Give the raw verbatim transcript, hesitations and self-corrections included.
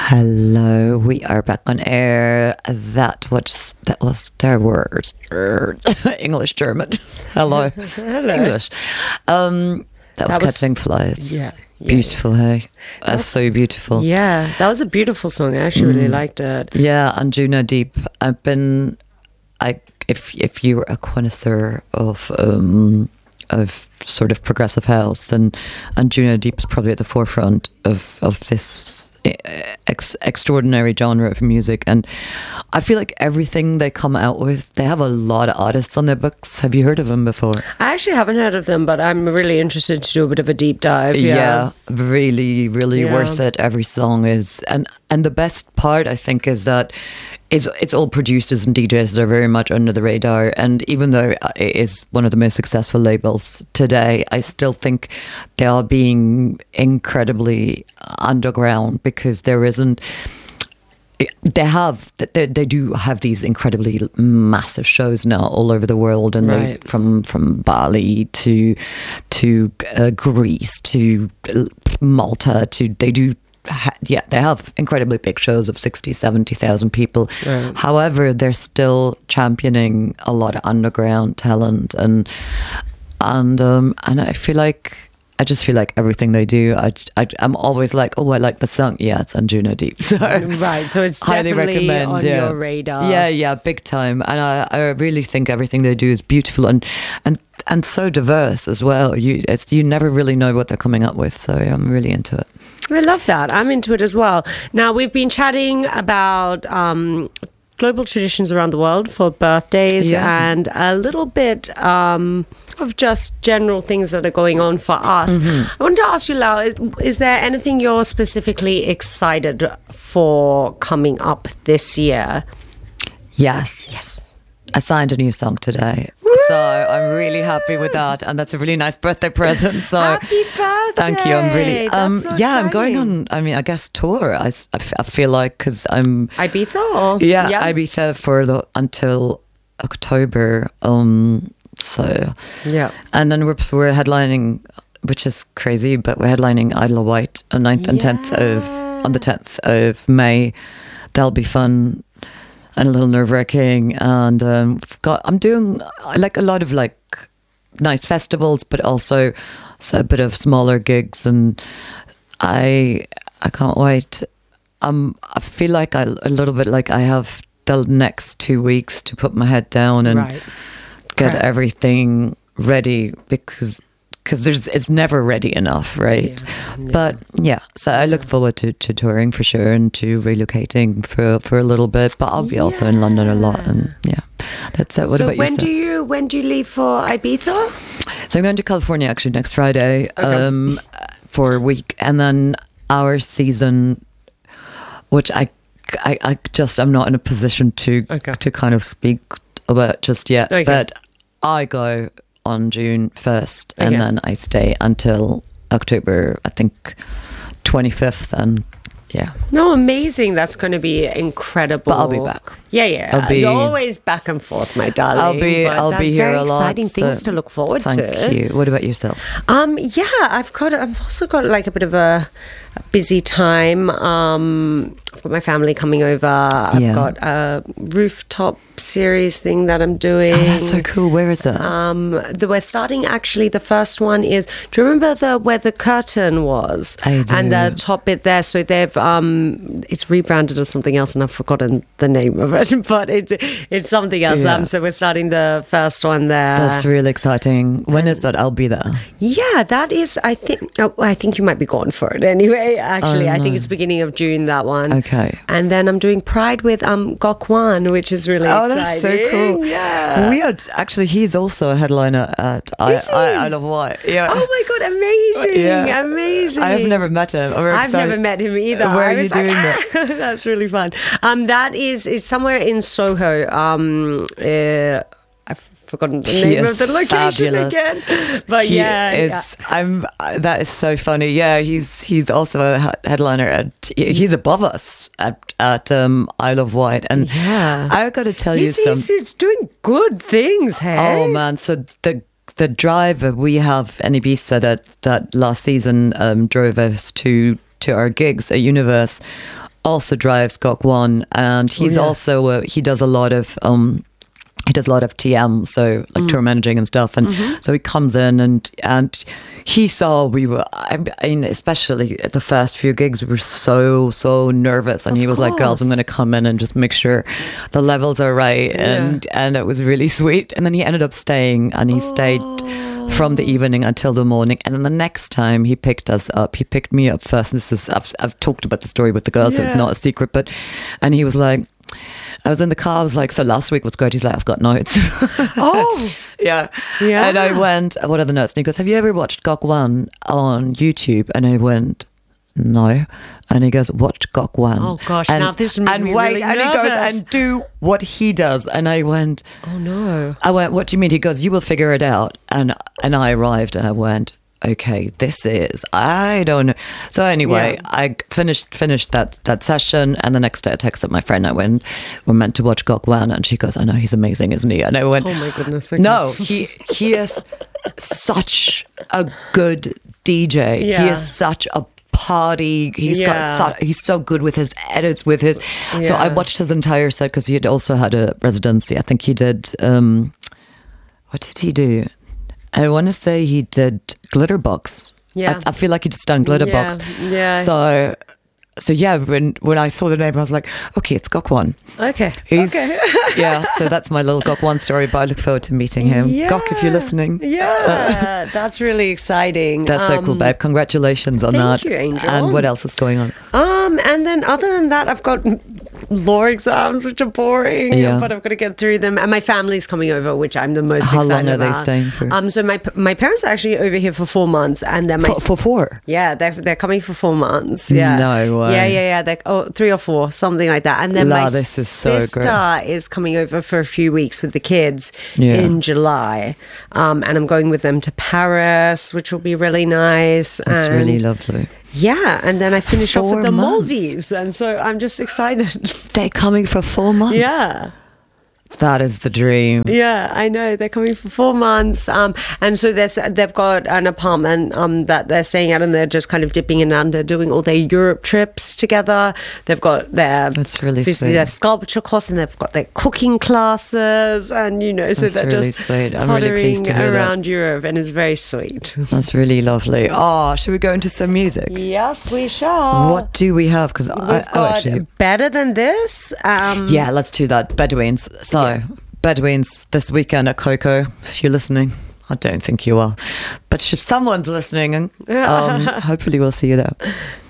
Hello, we are back on air. That was that was their words. English, German. Hello, Hello. English. Um, that was, That was- Catching Flies. yeah, yeah, beautiful. Hey, that's was- so beautiful. Yeah, that was a beautiful song. I actually really liked it. Yeah, Anjuna Deep. I've been, I if if you were a connoisseur of um of sort of progressive house, then Anjuna Deep is probably at the forefront of of this ex- extraordinary genre of music. And I feel like everything they come out with, they have a lot of artists on their books. Have you heard of them before? I actually haven't heard of them, but I'm really interested to do a bit of a deep dive. Yeah. Yeah, really, really Yeah. worth it. Every song is, and and the best part I think is that it's it's all producers and D Js that are very much under the radar. And even though it is one of the most successful labels today, I still think they are being incredibly underground because there isn't. They have, they, they do have these incredibly massive shows now all over the world, and Right. they, from from Bali to to uh, Greece to Malta to they do. Ha- yeah, they have incredibly big shows of sixty, seventy thousand people. Right. However, they're still championing a lot of underground talent, and and um, and I feel like I just feel like everything they do, I, I I'm always like, oh, I like the song. Yeah, it's Anjuna Deep. So Right, so it's highly definitely recommend, on yeah. your radar. Yeah, yeah, big time. And I, I really think everything they do is beautiful and and and so diverse as well. You it's you never really know what they're coming up with. So I'm really into it. I love that. I'm into it as well. Now, we've been chatting about um, global traditions around the world for birthdays Yeah. and a little bit um, of just general things that are going on for us. Mm-hmm. I wanted to ask you, Lau, is, is there anything you're specifically excited for coming up this year? Yes. Yes. I signed a new song today. So I'm really happy with that. And that's a really nice birthday present. So Happy birthday! thank you. I'm really, um, That's so yeah, I'm going exciting. on, I mean, I guess tour. I, s- I f- I feel like, because I'm, Ibiza? Or? yeah, Ibiza for the, until October. Um, so, Yeah. and then we're, we're headlining, which is crazy, but we're headlining Isle of Wight on ninth and tenth of, on the tenth of May. That'll be fun. And a little nerve wracking, and um, I've got I'm doing I like a lot of like nice festivals, but also so a bit of smaller gigs, and I I can't wait. Um, I feel like I a little bit like I have the next two weeks to put my head down and Right. get Right. everything ready because. Because there's, it's never ready enough, right? Yeah, yeah. But yeah, so I look forward to, to touring for sure and to relocating for for a little bit. But I'll be also in London a lot, and yeah, that's it. What so about when yourself? do you when do you leave for Ibiza? So I'm going to California actually next Friday Okay. um, for a week, and then our season, which I, I, I just I'm not in a position to Okay. to kind of speak about just yet. Okay. But I go on June first, and Okay. then I stay until October, I think twenty-fifth, and yeah. No, amazing. That's going to be incredible. But I'll be back. Yeah, yeah. I'll be- You're always back and forth, my darling. I'll be but I'll that's be here very a lot. exciting so things to look forward thank to. you. What about yourself? Um, yeah, I've got. I've also got like a bit of a, a busy time. Um, I've got my family coming over. I've Yeah. got a rooftop series thing that I'm doing. Oh, that's so cool. Where is that? Um, the, we're starting actually. The first one is. Do you remember the where the curtain was? I do. And the top bit there. So they've um, it's rebranded as something else, and I've forgotten the name of it. But it's it's something else. Yeah. Um, so we're starting the first one there. That's really exciting. When is that? I'll be there. Yeah, that is. I think. Oh, I think you might be going for it anyway. Actually, Oh, I think no. it's beginning of June. That one. Okay. And then I'm doing Pride with um Gokwan, which is really Oh, exciting. that's so cool. Yeah. We had actually. He's also a headliner at I, Is he? I, I Love White. Yeah. Oh my god, amazing! Yeah. Amazing. I have never met him. I'm I've excited. never met him either. Where I are you was like, doing "Ah." that? That's really fun. Um, that is is somewhere in Soho. Um, uh, I've forgotten the He name is of the location fabulous. again. But He yeah, is. yeah. I'm. uh, That is so funny. Yeah, he's he's also a he- headliner at. He's above us at at um, Isle of Wight, and Yeah. I got to tell He's, you he's, something. he's doing good things, hey? Oh man! So the the driver we have in Ibiza that that last season um, drove us to to our gigs at Universe. also drives Gok Wan, and he's Oh, yeah. also uh, he does a lot of um he does a lot of T M, so like Mm. tour managing and stuff, and Mm-hmm. so he comes in and and he saw we were I mean especially at the first few gigs we were so so nervous, and Of he was like, girls, I'm course. going to come in and just make sure the levels are right, and and it was really sweet. And then he ended up staying, and he stayed from the evening until the morning, and then the next time he picked us up, he picked me up first. This is I've, I've talked about the story with the girls, so it's Yeah. not a secret, but and he was like, I was in the car, I was like, so last week was great. He's like, I've got notes. Oh, yeah. Yeah. And I went, what are the notes? And he goes, have you ever watched Gok Wan on YouTube? And I went, no. And he goes, watch Gok Wan. Oh, gosh, and, now this made and me wait, really and he goes, nervous. and do what he does. And I went, oh no. I went, what do you mean? He goes, you will figure it out. And and I arrived and I went, okay, this is, I don't know. So anyway, Yeah. I finished finished that that session, and the next day I texted my friend. I went, we're meant to watch Gok Wan, and she goes, I know, he's amazing, isn't he? And I went, Oh my goodness. Okay. no, he he is such a good D J. He Yeah. is such a party. He's Yeah. got so, he's so good with his edits, with his. So I Yeah. watched his entire set because he had also had a residency. I think he did. Um, what did he do? I want to say he did Glitterbox. Yeah. I, I feel like he just done Glitterbox. Yeah, yeah. So, so yeah. When when I saw the name, I was like, okay, it's Gok Wan. Okay. He's, okay. yeah. So that's my little Gok Wan story. But I look forward to meeting him. Gok, if you're listening. Yeah, that's really exciting. That's so cool, Um, babe. Congratulations on thank that. you, Angel. And what else is going on? Um, and then other than that, I've got law exams, which are boring, Yeah. but I've got to get through them. And my family's coming over, which I'm the most How excited long are they about. staying for? Um, so my my parents are actually over here for four months, and then my For, for four. yeah, they're they're coming for four months. Yeah, No way. Yeah, yeah, yeah. They're oh, three or four, something like that. And then La, my this is so sister great. is coming over for a few weeks with the kids Yeah. in July, um, and I'm going with them to Paris, which will be really nice. That's and really lovely. yeah, and then I finish off Four with the months. Maldives, and so I'm just excited. They're coming for four months. yeah. That is the dream. Yeah, I know. They're coming for four months. Um, and so there's, they've got an apartment um, that they're staying at, and they're just kind of dipping in and under, doing all their Europe trips together. They've got their, That's really obviously sweet. their sculpture course, and they've got their cooking classes, and, you know, so That's they're really just sweet. I'm really pleased to toddling hear that. around Europe, and it's very sweet. That's really lovely. Oh, should we go into some music? Yes, we shall. What do we have? Because I We've oh, got actually, Better Than This. Um, yeah, let's do that. Bedouins. So, Bedouins this weekend at Coco. If you're listening, I don't think you are, but if someone's listening, um, hopefully we'll see you there.